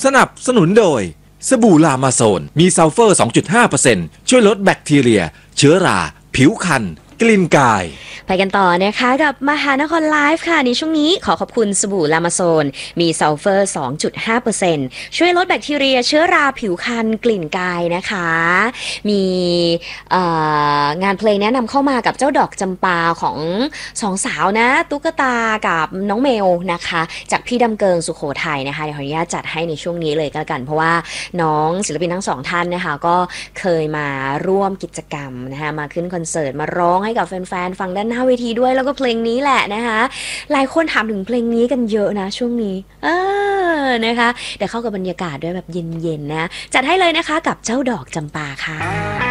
สนับสนุนโดยสบู่ลามาโซนมีซัลเฟอร์ 2.5% ช่วยลดแบคทีเรียเชื้อราผิวคันกลิ่นกายไปกันต่อนะคะกับมหานครไลฟ์ค่ะในช่วงนี้ขอขอบคุณสบู่ลามาโซนมีซัลเฟอร์ 2.5% ช่วยลดแบคทีเรียเชื้อราผิวคันกลิ่นกายนะคะมีงานเพลงแนะนำเข้ามากับเจ้าดอกจำปาของสองสาวนะตุ๊กตากับน้องเมลนะคะจากพี่ดำเกิงสุโขทัยนะคะเดี๋ยวขออนุญาตจัดให้ในช่วงนี้เลยก็แล้วกันเพราะว่าน้องศิลปินทั้งสองท่านนะคะก็เคยมาร่วมกิจกรรมนะคะมาขึ้นคอนเสิร์ตมาร้องให้กับแฟนๆฟังด้านหน้าเวทีด้วยแล้วก็เพลงนี้แหละนะคะหลายคนถามถึงเพลงนี้กันเยอะนะช่วงนี้นะคะเดี๋ยวเข้ากับบรรยากาศด้วยแบบเย็นๆนะจัดให้เลยนะคะกับเจ้าดอกจำปาค่ะ